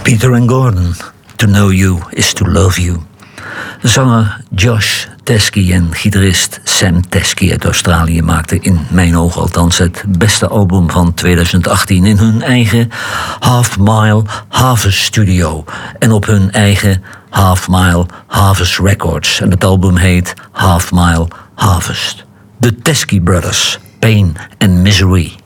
Peter and Gordon, To Know You is To Love You. Zanger Josh Teskey en gitarist Sam Teskey uit Australië maakten in mijn ogen althans het beste album van 2018 in hun eigen Half Mile Harvest studio en op hun eigen Half Mile Harvest Records. En het album heet Half Mile Harvest. The Teskey Brothers, Pain and Misery.